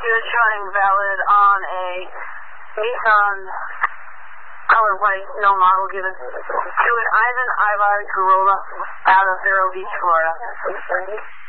He was showing valid on a Nissan color white, no model given, to an Ivan Ivar Corolla out of Vero Beach, Florida.